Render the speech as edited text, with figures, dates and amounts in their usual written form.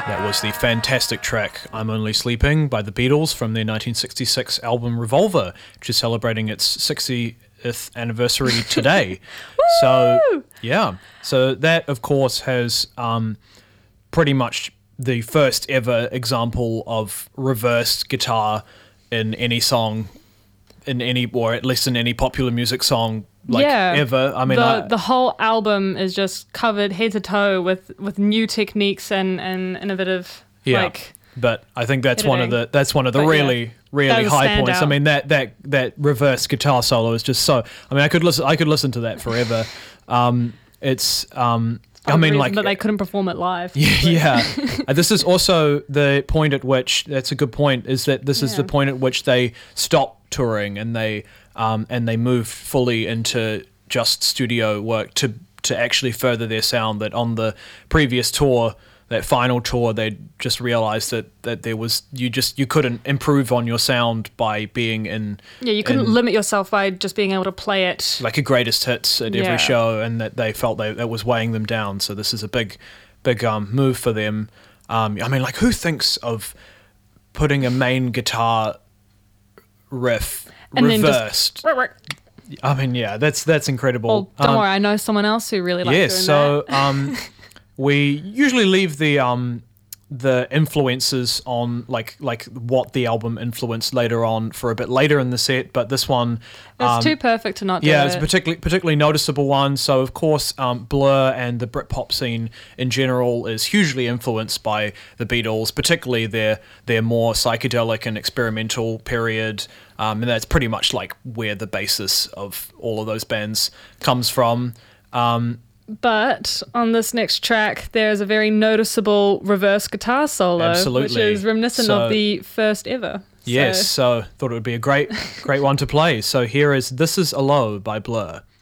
That was the fantastic track I'm Only Sleeping by the Beatles from their 1966 album Revolver, which is celebrating its 60th anniversary today. So, yeah. So that, of course, has pretty much the first ever example of reversed guitar in any song, or at least in any popular music song ever. I mean, the whole album is just covered head to toe with new techniques and innovative. But I think that's one of the really that high points. out. I mean, that reverse guitar solo is just so. I mean, I could listen to that forever. It's. I mean, but they couldn't perform it live. Yeah. This is also the point at which, that's a good point, is that this is the point at which they stopped touring and they moved fully into just studio work to actually further their sound. That on the previous tour, that final tour, they just realized that there was, you couldn't improve on your sound by being in. Yeah, you couldn't limit yourself by just being able to play it like a greatest hits at every show, and that they felt that was weighing them down. So this is a big move for them. I mean, like, who thinks of putting a main guitar riff and reversed? I mean, yeah, that's incredible. Well, don't worry, I know someone else who really likes doing that. We usually leave the influences on like what the album influenced later on for a bit later in the set, but this one it's too perfect to not do it. Yeah, it's a particularly noticeable one. So of course, Blur and the Britpop scene in general is hugely influenced by the Beatles, particularly their more psychedelic and experimental period, and that's pretty much like where the basis of all of those bands comes from. But on this next track, there is a very noticeable reverse guitar solo, which is reminiscent of the first ever. Yes, so thought it would be a great one to play. So here is This Is a Low by Blur.